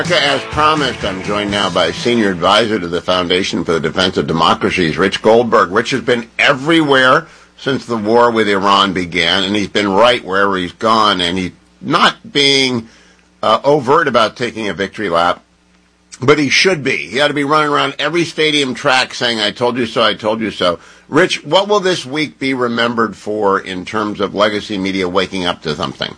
As promised, I'm joined now by Senior Advisor to the Foundation for the Defense of Democracies, Rich Goldberg. Rich has been everywhere since the war with Iran began, and he's been right wherever he's gone, and he's not being overt about taking a victory lap, but he should be. He ought to be running around every stadium track saying, I told you so, I told you so. Rich, what will this week be remembered for in terms of legacy media waking up to something?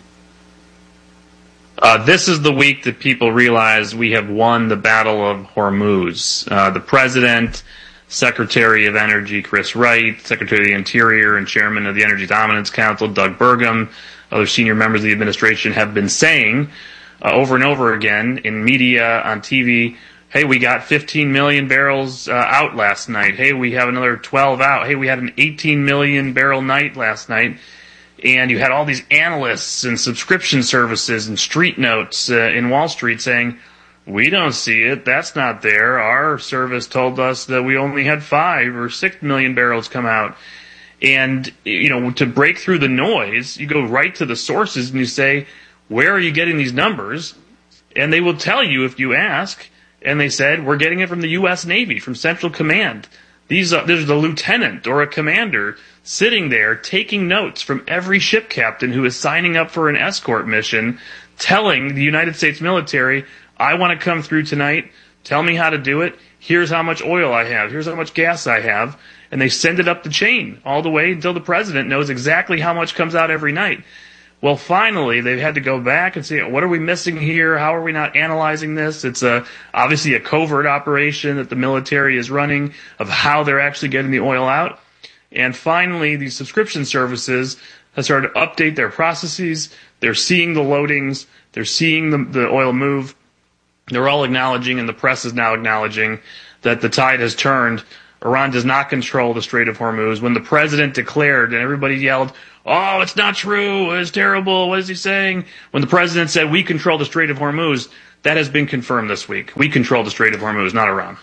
This is the week that people realize we have won the Battle of Hormuz. The President, Secretary of Energy Chris Wright, Secretary of the Interior and Chairman of the Energy Dominance Council Doug Burgum, other senior members of the administration have been saying over and over again in media, on TV, hey, we got 15 million barrels out last night. Hey, we have another 12 out. Hey, we had an 18 million barrel night last night. And you had all these analysts and subscription services and street notes in Wall Street saying, we don't see it. That's not there. Our service told us that we only had 5 or 6 million barrels come out. And, you know, to break through the noise, you go right to the sources and you say, where are you getting these numbers? And they will tell you if you ask. And they said, we're getting it from the U.S. Navy, from Central Command. There's a lieutenant or a commander sitting there taking notes from every ship captain who is signing up for an escort mission, telling the United States military, I want to come through tonight, tell me how to do it, here's how much oil I have, here's how much gas I have, and they send it up the chain all the way until the president knows exactly how much comes out every night. Well, finally, they've had to go back and say, what are we missing here? How are we not analyzing this? It's obviously a covert operation that the military is running of how they're actually getting the oil out. And finally, these subscription services have started to update their processes. They're seeing the loadings. They're seeing the oil move. They're all acknowledging, and the press is now acknowledging, that the tide has turned. Iran does not control the Strait of Hormuz. When the president declared and everybody yelled, oh, it's not true, it's terrible, what is he saying? When the president said, we control the Strait of Hormuz, that has been confirmed this week. We control the Strait of Hormuz, not Iran.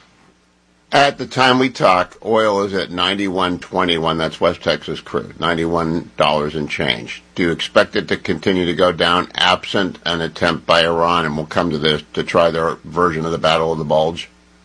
At the time we talk, oil is at $91.21. That's West Texas crude, $91 and change. Do you expect it to continue to go down absent an attempt by Iran, and we'll come to this, to try their version of the Battle of the Bulge?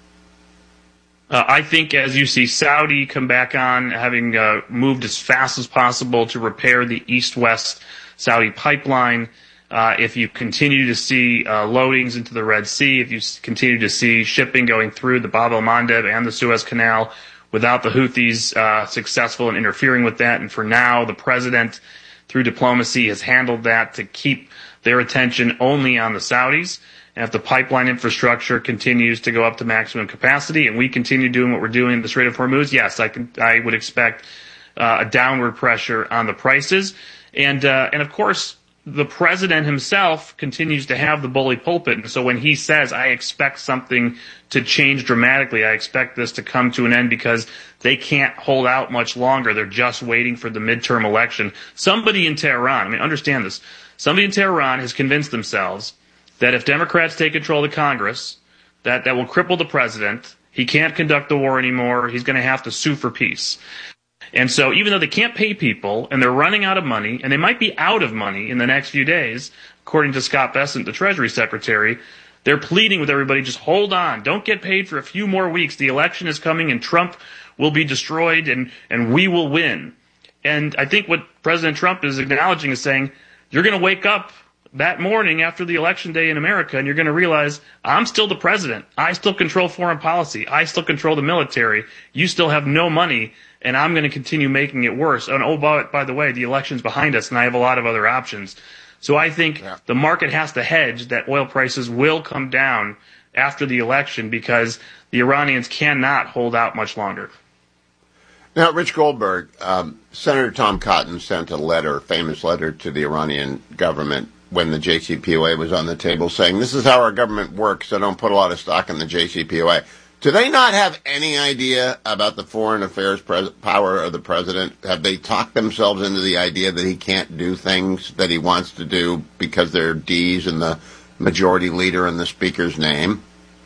I think as you see Saudi come back on, having moved as fast as possible to repair the east-west Saudi pipeline, if you continue to see loadings into the Red Sea, if you continue to see shipping going through the Bab el-Mandeb and the Suez Canal without the Houthis successful in interfering with that, and for now the president, through diplomacy, has handled that to keep their attention only on the Saudis. And if the pipeline infrastructure continues to go up to maximum capacity and we continue doing what we're doing in the Strait of Hormuz, yes, I would expect a downward pressure on the prices. And of course, the president himself continues to have the bully pulpit. And so when he says, I expect something to change dramatically, I expect this to come to an end because they can't hold out much longer. They're just waiting for the midterm election. Somebody in Tehran, understand this, somebody in Tehran has convinced themselves that if Democrats take control of the Congress, that will cripple the president. He can't conduct the war anymore. He's going to have to sue for peace. And so even though they can't pay people and they're running out of money, and they might be out of money in the next few days, according to Scott Bessent, the Treasury Secretary, they're pleading with everybody, just hold on. Don't get paid for a few more weeks. The election is coming and Trump will be destroyed and we will win. And I think what President Trump is acknowledging is saying, you're going to wake up that morning after the election day in America, and you're going to realize, I'm still the president. I still control foreign policy. I still control the military. You still have no money, and I'm going to continue making it worse. And oh, by the way, the election's behind us, and I have a lot of other options. So I think the market has to hedge that oil prices will come down after the election because the Iranians cannot hold out much longer. Now, Rich Goldberg, Senator Tom Cotton sent a letter, famous letter, to the Iranian government when the JCPOA was on the table saying, this is how our government works, so don't put a lot of stock in the JCPOA. Do they not have any idea about the foreign affairs power of the president? Have they talked themselves into the idea that he can't do things that he wants to do because they're D's in the majority leader in the speaker's name?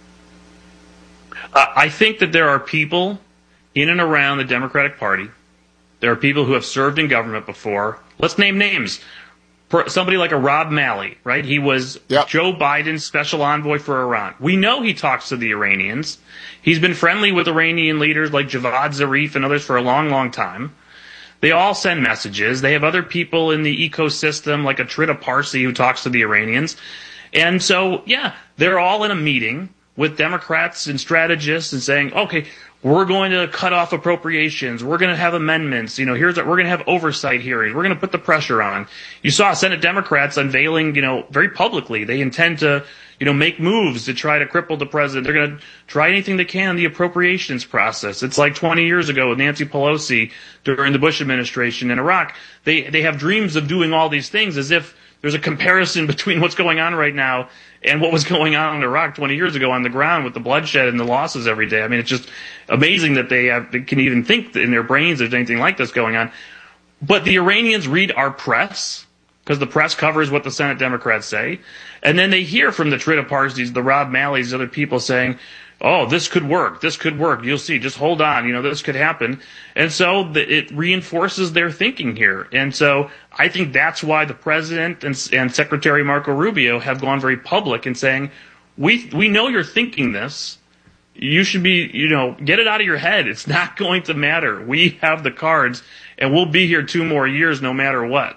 I think that there are people in and around the Democratic Party. There are people who have served in government before. Let's name names. somebody like a Rob Malley, right? He was Joe Biden's special envoy for Iran. We know he talks to the Iranians. He's been friendly with Iranian leaders like Javad Zarif and others for a long, long time. They all send messages. They have other people in the ecosystem like Atrida Parsi who talks to the Iranians. And so, they're all in a meeting with Democrats and strategists and saying, okay, we're going to cut off appropriations. We're going to have amendments. We're going to have oversight hearings. We're going to put the pressure on. You saw Senate Democrats unveiling, very publicly, they intend to, make moves to try to cripple the president. They're going to try anything they can in the appropriations process. It's like 20 years ago with Nancy Pelosi during the Bush administration in Iraq. They have dreams of doing all these things as if there's a comparison between what's going on right now and what was going on in Iraq 20 years ago on the ground with the bloodshed and the losses every day. I mean, it's just amazing that they can even think in their brains there's anything like this going on. But the Iranians read our press, because the press covers what the Senate Democrats say, and then they hear from the Atrida Parsis, the Rob Malleys, other people saying, oh, this could work, you'll see, just hold on, this could happen. And so it reinforces their thinking here. And so I think that's why the president and Secretary Marco Rubio have gone very public in saying, we know you're thinking this. You should be, get it out of your head. It's not going to matter. We have the cards, and we'll be here 2 more years no matter what.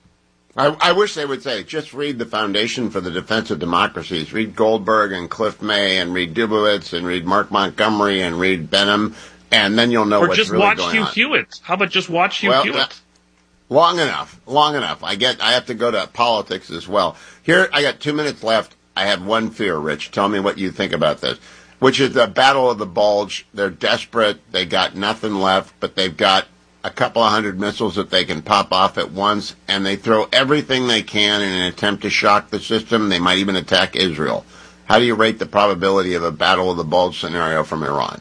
I wish they would say, just read the Foundation for the Defense of Democracies. Read Goldberg and Cliff May and read Dubowitz and read Mark Montgomery and read Benham, and then you'll know what's really going on. Or just watch Hugh Hewitt. How about just watch Hugh Hewitt? Long enough. I have to go to politics as well. Here, I got 2 minutes left. I have one fear, Rich. Tell me what you think about this, which is the Battle of the Bulge. They're desperate. They got nothing left, but they've got a couple of hundred missiles that they can pop off at once, and they throw everything they can in an attempt to shock the system. They might even attack Israel. How do you rate the probability of a Battle of the Bulge scenario from Iran?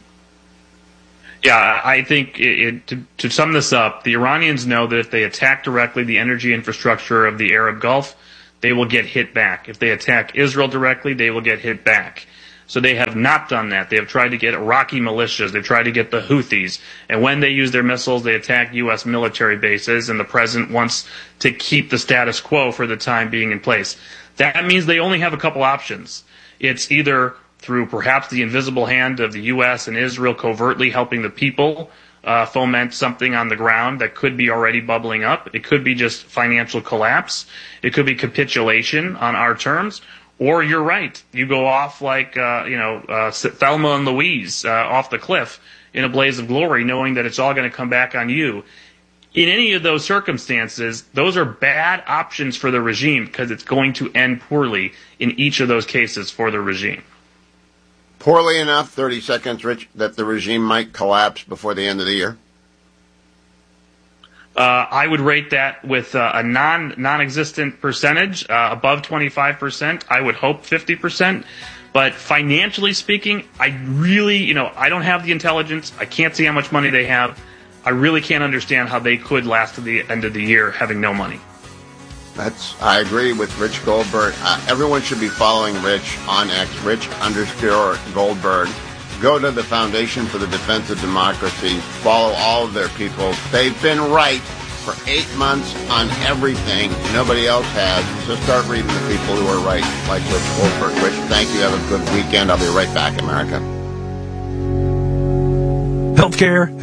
Yeah, I think to sum this up, the Iranians know that if they attack directly the energy infrastructure of the Arab Gulf, they will get hit back. If they attack Israel directly, they will get hit back. So they have not done that. They have tried to get Iraqi militias. They've tried to get the Houthis. And when they use their missiles, they attack U.S. military bases, and the president wants to keep the status quo for the time being in place. That means they only have a couple options. It's either through perhaps the invisible hand of the U.S. and Israel covertly helping the people foment something on the ground that could be already bubbling up. It could be just financial collapse. It could be capitulation on our terms. Or you're right, you go off like Thelma and Louise off the cliff in a blaze of glory, knowing that it's all going to come back on you. In any of those circumstances, those are bad options for the regime because it's going to end poorly in each of those cases for the regime. Poorly enough, 30 seconds, Rich, that the regime might collapse before the end of the year? I would rate that with a non-existent percentage, above 25%. I would hope 50%. But financially speaking, I really, I don't have the intelligence. I can't see how much money they have. I really can't understand how they could last to the end of the year having no money. I agree with Rich Goldberg. Everyone should be following Rich on X, Rich_Goldberg. Go to the Foundation for the Defense of Democracy. Follow all of their people. They've been right for 8 months on everything. Nobody else has. So start reading the people who are right, like Rich Goldberg. Rich, thank you. Have a good weekend. I'll be right back, America. Healthcare.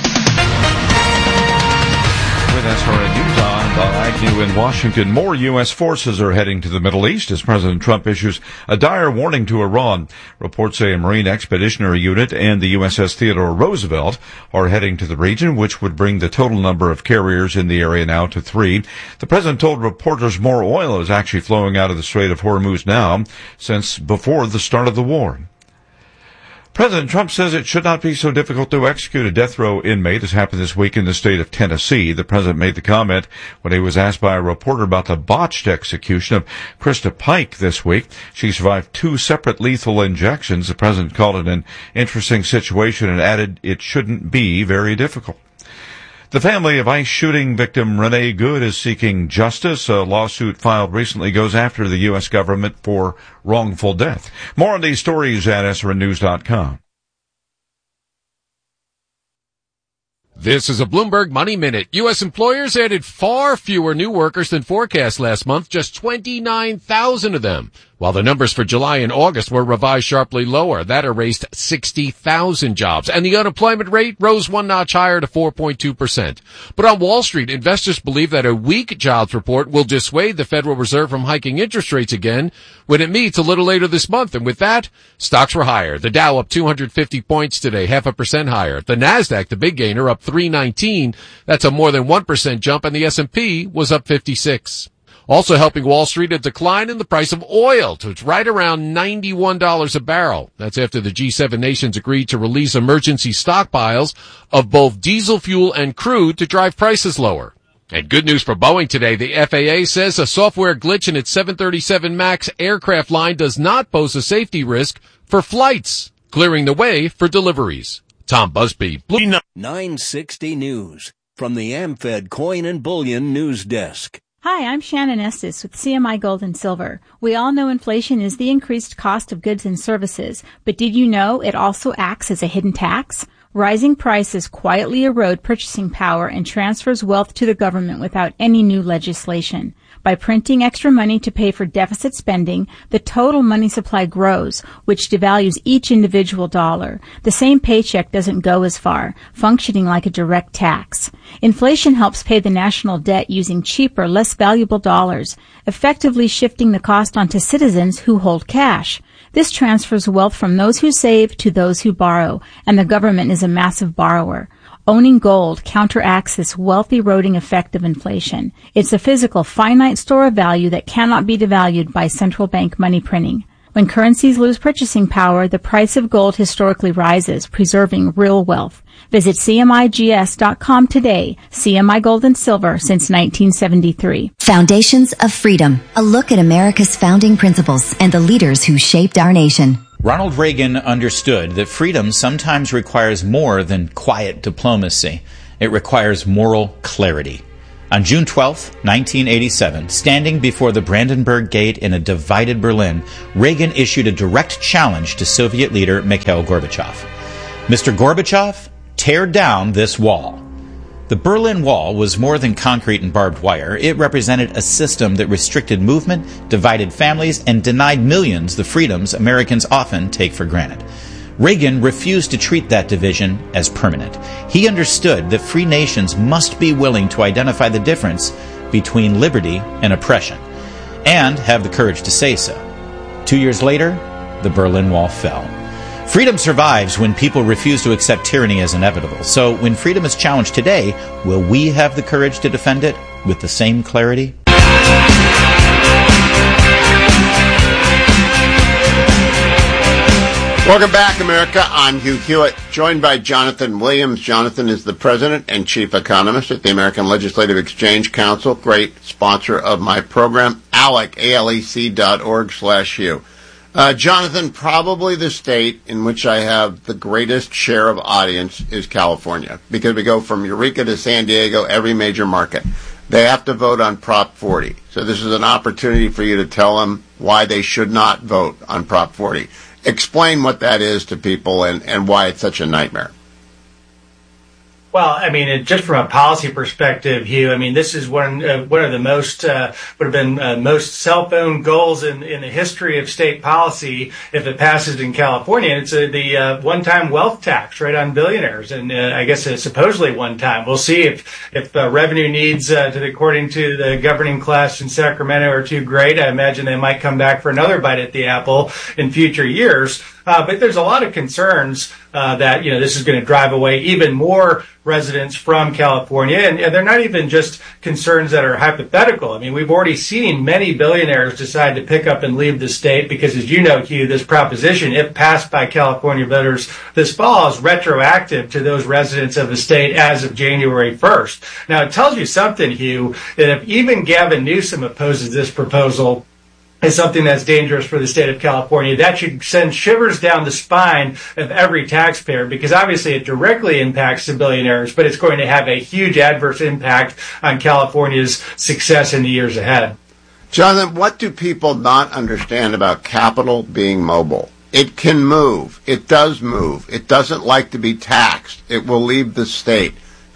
With SRN News on the Agnew in Washington, more U.S. forces are heading to the Middle East as President Trump issues a dire warning to Iran. Reports say a Marine Expeditionary Unit and the USS Theodore Roosevelt are heading to the region, which would bring the total number of carriers in the area now to 3. The president told reporters more oil is actually flowing out of the Strait of Hormuz now since before the start of the war. President Trump says it should not be so difficult to execute a death row inmate as happened this week in the state of Tennessee. The president made the comment when he was asked by a reporter about the botched execution of Krista Pike this week. She survived 2 separate lethal injections. The president called it an interesting situation and added it shouldn't be very difficult. The family of ICE shooting victim Renee Good is seeking justice. A lawsuit filed recently goes after the U.S. government for wrongful death. More on these stories at SRNnews.com. This is a Bloomberg Money Minute. U.S. employers added far fewer new workers than forecast last month, just 29,000 of them. While the numbers for July and August were revised sharply lower, that erased 60,000 jobs. And the unemployment rate rose one notch higher to 4.2%. But on Wall Street, investors believe that a weak jobs report will dissuade the Federal Reserve from hiking interest rates again when it meets a little later this month. And with that, stocks were higher. The Dow up 250 points today, 0.5% higher. The Nasdaq, the big gainer, up 319. That's a more than 1% jump, and the S&P was up 56. Also helping Wall Street, a decline in the price of oil to it's right around $91 a barrel. That's after the G7 nations agreed to release emergency stockpiles of both diesel fuel and crude to drive prices lower. And good news for Boeing today. The FAA says a software glitch in its 737 MAX aircraft line does not pose a safety risk for flights, clearing the way for deliveries. Tom Busby, 960 News from the AmFed Coin and Bullion News Desk. Hi, I'm Shannon Estes with CMI Gold and Silver. We all know inflation is the increased cost of goods and services, but did you know it also acts as a hidden tax? Rising prices quietly erode purchasing power and transfers wealth to the government without any new legislation. By printing extra money to pay for deficit spending, the total money supply grows, which devalues each individual dollar. The same paycheck doesn't go as far, functioning like a direct tax. Inflation helps pay the national debt using cheaper, less valuable dollars, effectively shifting the cost onto citizens who hold cash. This transfers wealth from those who save to those who borrow, and the government is a massive borrower. Owning gold counteracts this wealth-eroding effect of inflation. It's a physical, finite store of value that cannot be devalued by central bank money printing. When currencies lose purchasing power, the price of gold historically rises, preserving real wealth. Visit CMIGS.com today. CMI Gold and Silver since 1973. Foundations of Freedom. A look at America's founding principles and the leaders who shaped our nation. Ronald Reagan understood that freedom sometimes requires more than quiet diplomacy. It requires moral clarity. On June 12, 1987, standing before the Brandenburg Gate in a divided Berlin, Reagan issued a direct challenge to Soviet leader Mikhail Gorbachev. Mr. Gorbachev, tear down this wall. The Berlin Wall was more than concrete and barbed wire. It represented a system that restricted movement, divided families, and denied millions the freedoms Americans often take for granted. Reagan refused to treat that division as permanent. He understood that free nations must be willing to identify the difference between liberty and oppression, and have the courage to say so. 2 years later, the Berlin Wall fell. Freedom survives when people refuse to accept tyranny as inevitable. So when freedom is challenged today, will we have the courage to defend it with the same clarity? Welcome back, America. I'm Hugh Hewitt, joined by Jonathan Williams. Jonathan is the president and chief economist at the American Legislative Exchange Council, great sponsor of my program, ALEC, ALEC.org/Hugh. Jonathan, probably the state in which I have the greatest share of audience is California, because we go from Eureka to San Diego, every major market. They have to vote on Prop 40. So this is an opportunity for you to tell them why they should not vote on Prop 40. Explain what that is to people and why it's such a nightmare. Well, I mean, just from a policy perspective, Hugh, I mean, this is one of the most, would have been most cell phone goals in the history of state policy if it passes in California. It's the one-time wealth tax, right, on billionaires. And I guess it's supposedly one time. We'll see if revenue needs, according to the governing class in Sacramento, are too great. I imagine they might come back for another bite at the apple in future years. But there's a lot of concerns that, this is going to drive away even more residents from California. And they're not even just concerns that are hypothetical. I mean, we've already seen many billionaires decide to pick up and leave the state because, as you know, Hugh, this proposition, if passed by California voters this fall, is retroactive to those residents of the state as of January 1st. Now, it tells you something, Hugh, that if even Gavin Newsom opposes this proposal, is something that's dangerous for the state of California. That should send shivers down the spine of every taxpayer, because obviously it directly impacts the billionaires, but it's going to have a huge adverse impact on California's success in the years ahead. Jonathan, what do people not understand about capital being mobile? It can move. It does move. It doesn't like to be taxed. It will leave the state.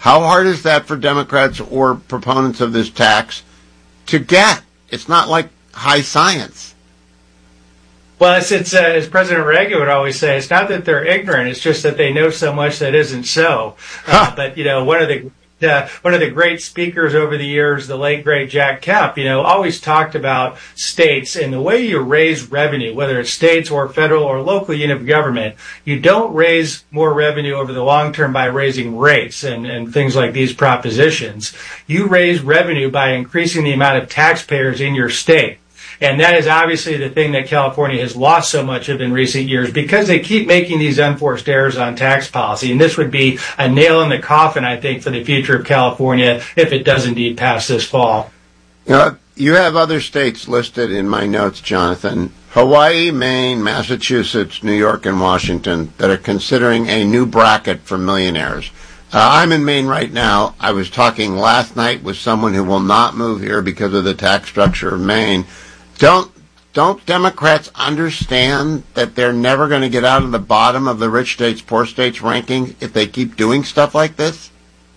How hard is that for Democrats or proponents of this tax to get? It's not like high science. Well, it's as President Reagan would always say, it's not that they're ignorant, it's just that they know so much that isn't so. But, one of the great speakers over the years, the late, great Jack Kemp, always talked about states and the way you raise revenue, whether it's states or federal or local unit of government. You don't raise more revenue over the long term by raising rates and things like these propositions. You raise revenue by increasing the amount of taxpayers in your state. And that is obviously the thing that California has lost so much of in recent years because they keep making these unforced errors on tax policy. And this would be a nail in the coffin, I think, for the future of California if it does indeed pass this fall. You have other states listed in my notes, Jonathan. Hawaii, Maine, Massachusetts, New York, and Washington that are considering a new bracket for millionaires. I'm in Maine right now. I was talking last night with someone who will not move here because of the tax structure of Maine. Don't Democrats understand that they're never going to get out of the bottom of the rich states, poor states ranking if they keep doing stuff like this?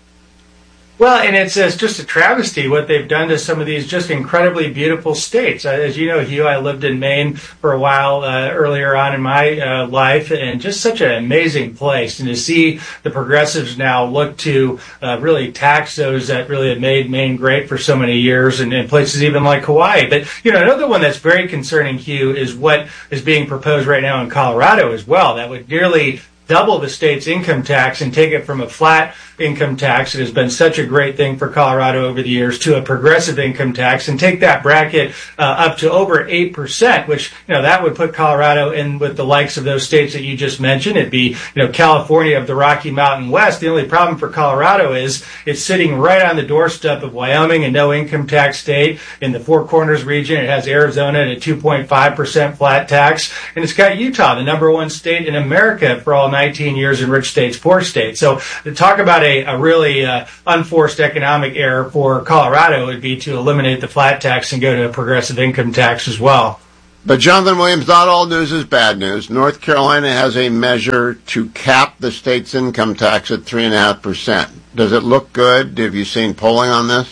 Well, and it's just a travesty what they've done to some of these just incredibly beautiful states. As you know, Hugh, I lived in Maine for a while earlier on in my life, and just such an amazing place. And to see the progressives now look to really tax those that really have made Maine great for so many years, and in places even like Hawaii. But, another one that's very concerning, Hugh, is what is being proposed right now in Colorado as well. That would nearly double the state's income tax and take it from a flat income tax that has been such a great thing for Colorado over the years to a progressive income tax and take that bracket up to over 8%, which, that would put Colorado in with the likes of those states that you just mentioned. It'd be, California of the Rocky Mountain West. The only problem for Colorado is it's sitting right on the doorstep of Wyoming, a no income tax state. In the Four Corners region, it has Arizona at a 2.5% flat tax. And it's got Utah, the number one state in America for all 19 years in rich states, poor states. So to talk about a really unforced economic error for Colorado would be to eliminate the flat tax and go to a progressive income tax as well. But Jonathan Williams, not all news is bad news. North Carolina has a measure to cap the state's income tax at 3.5%. Does it look good? Have you seen polling on this?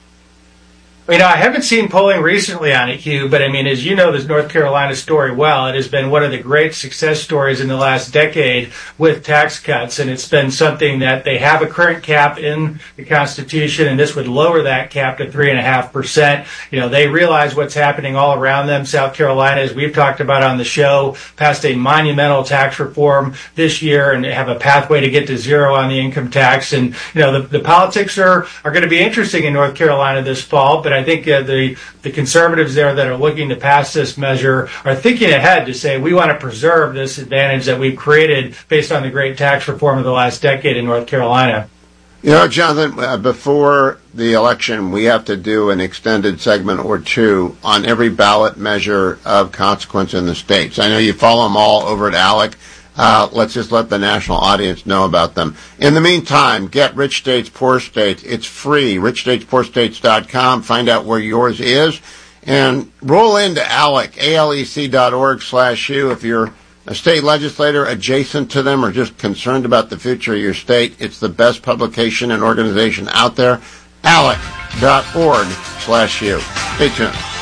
I haven't seen polling recently on it, Hugh, but as you know this North Carolina story well, it has been one of the great success stories in the last decade with tax cuts, and it's been something that they have a current cap in the Constitution, and this would lower that cap to 3.5%. They realize what's happening all around them. South Carolina, as we've talked about on the show, passed a monumental tax reform this year and have a pathway to get to zero on the income tax. And, the politics are going to be interesting in North Carolina this fall, but I think the conservatives there that are looking to pass this measure are thinking ahead to say we want to preserve this advantage that we've created based on the great tax reform of the last decade in North Carolina. Jonathan, before the election, we have to do an extended segment or two on every ballot measure of consequence in the states. I know you follow them all over at ALEC. Let's just let the national audience know about them. In the meantime, get Rich States, Poor States. It's free. richstatespoorstates.com. Find out where yours is. And roll into ALEC, alec.org/u. If you're a state legislator adjacent to them or just concerned about the future of your state, it's the best publication and organization out there. alec.org/u. Stay tuned.